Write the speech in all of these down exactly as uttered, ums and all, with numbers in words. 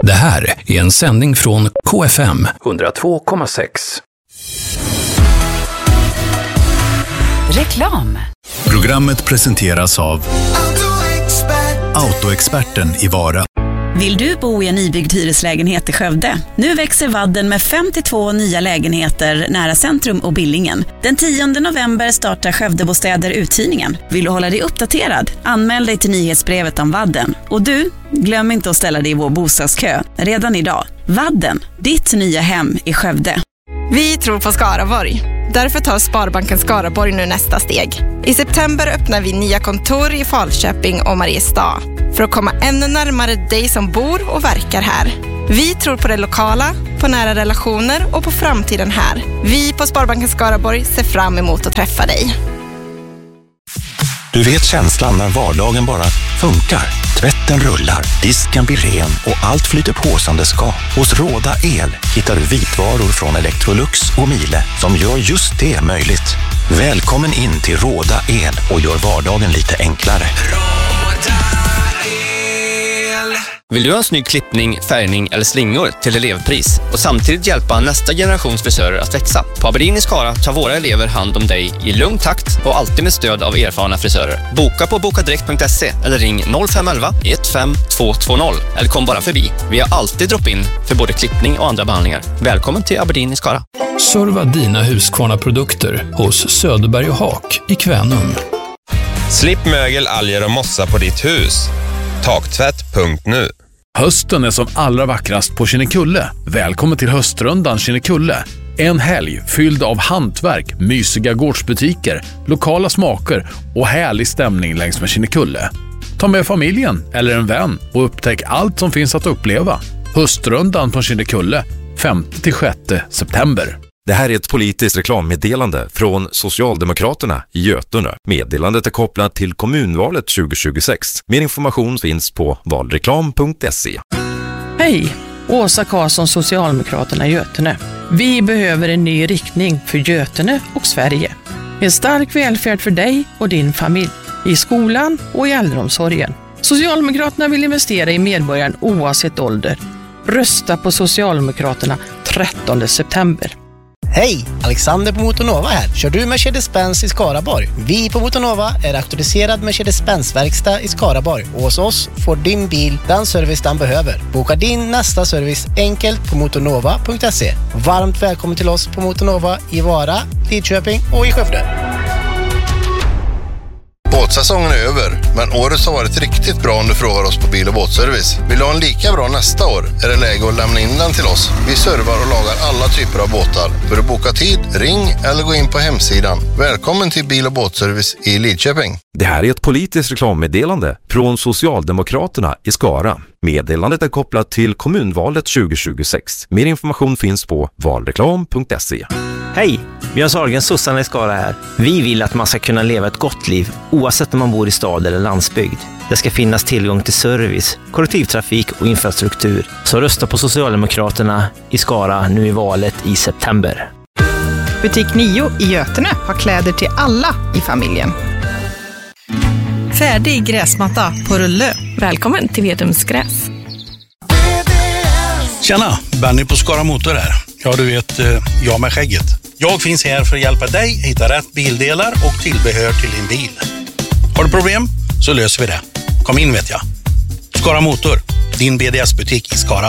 Det här är en sändning från K F M hundratvå komma sex. Reklam. Programmet presenteras av Autoexperten i Vara. Vill du bo i en nybyggd hyreslägenhet i Skövde? Nu växer Vadden med femtiotvå nya lägenheter nära centrum och Billingen. Den tionde november startar Skövdebostäder uthyrningen. Vill du hålla dig uppdaterad? Anmäl dig till nyhetsbrevet om Vadden. Och du, glöm inte att ställa dig i vår bostadskö redan idag. Vadden, ditt nya hem i Skövde. Vi tror på Skaraborg. Därför tar Sparbanken Skaraborg nu nästa steg. I september öppnar vi nya kontor i Falköping och Mariestad för att komma ännu närmare dig som bor och verkar här. Vi tror på det lokala, på nära relationer och på framtiden här. Vi på Sparbanken Skaraborg ser fram emot att träffa dig. Du vet känslan när vardagen bara funkar. Tvätten rullar, disken blir ren och allt flyter på som det ska. Hos Råda El hittar du vitvaror från Electrolux och Miele som gör just det möjligt. Välkommen in till Råda El och gör vardagen lite enklare. Vill du ha en snygg klippning, färgning eller slingor till elevpris och samtidigt hjälpa nästa generations frisörer att växa? På Aberdeen i Skara tar våra elever hand om dig i lugn takt och alltid med stöd av erfarna frisörer. Boka på bokadirekt punkt se eller ring noll fem ett ett ett fem två två noll eller kom bara förbi. Vi har alltid drop-in för både klippning och andra behandlingar. Välkommen till Aberdeen i Skara. Serva dina Husqvarna-produkter hos Söderberg och Hak i Kvänum. Slipp mögel, alger och mossa på ditt hus. Taktvätt punkt nu. Hösten är som allra vackrast på Kinnekulle. Välkommen till höstrundan Kinnekulle. En helg fylld av hantverk, mysiga gårdsbutiker, lokala smaker och härlig stämning längs med Kinnekulle. Ta med familjen eller en vän och upptäck allt som finns att uppleva. Höstrundan på Kinnekulle, femte till sjätte september. Det här är ett politiskt reklammeddelande från Socialdemokraterna i Götene. Meddelandet är kopplat till kommunvalet tjugo tjugosex. Mer information finns på valreklam punkt se. Hej, Åsa Karlsson, Socialdemokraterna i Götene. Vi behöver en ny riktning för Götene och Sverige. En stark välfärd för dig och din familj. I skolan och i äldreomsorgen. Socialdemokraterna vill investera i medborgaren oavsett ålder. Rösta på Socialdemokraterna trettonde september. Hej! Alexander på Motonova här. Kör du Mercedes-Benz i Skaraborg? Vi på Motonova är auktoriserad Mercedes-Benz-verkstad i Skaraborg. Och hos oss får din bil den service den behöver. Boka din nästa service enkelt på motonova punkt se. Varmt välkommen till oss på Motonova i Vara, Lidköping och i Skövde. Båtsäsongen är över, men året har varit riktigt bra om du frågar oss på Bil- och båtservice. Vill du ha en lika bra nästa år är det läge att lämna in den till oss. Vi servar och lagar alla typer av båtar. För att boka tid, ring eller gå in på hemsidan. Välkommen till Bil- och båtservice i Lidköping. Det här är ett politiskt reklammeddelande från Socialdemokraterna i Skara. Meddelandet är kopplat till kommunvalet tjugo tjugosex. Mer information finns på valreklam punkt se. Hej, Björn Sahlgren, Sossarna i Skara här. Vi vill att man ska kunna leva ett gott liv oavsett om man bor i stad eller landsbygd. Det ska finnas tillgång till service, kollektivtrafik och infrastruktur. Så rösta på Socialdemokraterna i Skara nu i valet i september. Butik nio i Götene har kläder till alla i familjen. Färdig gräsmatta på rulle. Välkommen till Vedums gräs. Tjena, Benny på Skara Motor här. Ja, du vet, jag med skägget. Jag finns här för att hjälpa dig hitta rätt bildelar och tillbehör till din bil. Har du problem så löser vi det. Kom in vet jag. Skara Motor, din B D S-butik i Skara.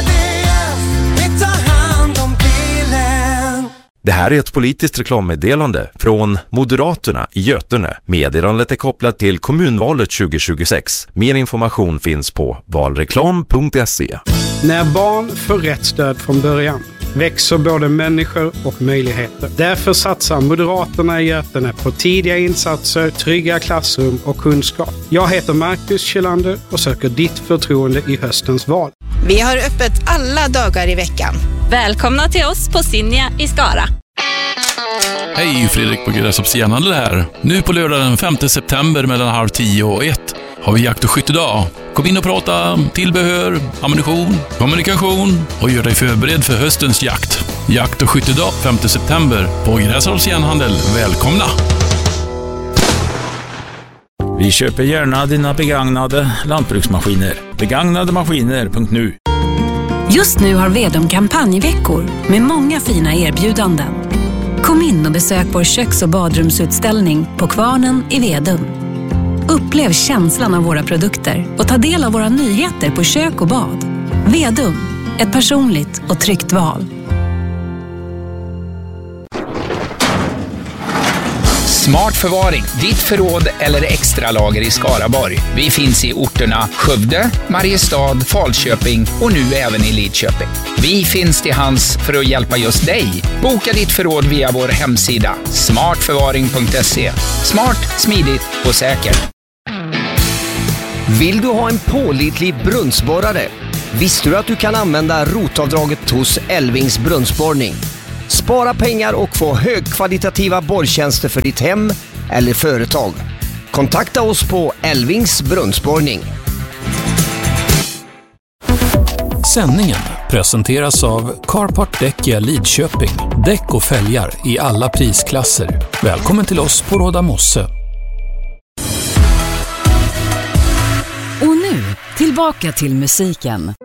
Det här är ett politiskt reklammeddelande från Moderaterna i Götene. Meddelandet är kopplat till kommunvalet tjugo tjugosex. Mer information finns på valreklam punkt se. När barn får rätt stöd från början växer både människor och möjligheter. Därför satsar Moderaterna i Götene på tidiga insatser, trygga klassrum och kunskap. Jag heter Marcus Kjellander och söker ditt förtroende i höstens val. Vi har öppet alla dagar i veckan. Välkomna till oss på Sinja i Skara. Hej, Fredrik på Gräshops Järnhandel här. Nu på lördag den femte september mellan halv tio och ett har vi jakt- och skyttedag. Kom in och prata tillbehör, ammunition, kommunikation och gör dig förberedd för höstens jakt. Jakt- och skyttedag femte september på Gräshops Järnhandel. Välkomna! Vi köper gärna dina begagnade lantbruksmaskiner. begagnademaskiner punkt nu. Just nu har Vedum kampanjveckor med många fina erbjudanden. Kom in och besök vår köks- och badrumsutställning på Kvarnen i Vedum. Upplev känslan av våra produkter och ta del av våra nyheter på kök och bad. Vedum, ett personligt och tryggt val. Smart förvaring, ditt förråd eller extra lager i Skaraborg. Vi finns i orterna Skövde, Mariestad, Falköping och nu även i Lidköping. Vi finns till hands för att hjälpa just dig. Boka ditt förråd via vår hemsida smart förvaring punkt se. Smart, smidigt och säkert. Vill du ha en pålitlig brunnsborrare? Visste du att du kan använda rotavdraget hos Elvings brunnsborrning? Spara pengar och få högkvalitativa borrtjänster för ditt hem eller företag. Kontakta oss på Elvings brunnsborrning. Sändningen presenteras av Carpart Däck i Lidköping. Däck och fälgar i alla prisklasser. Välkommen till oss på Råda Mosse. Och nu, tillbaka till musiken.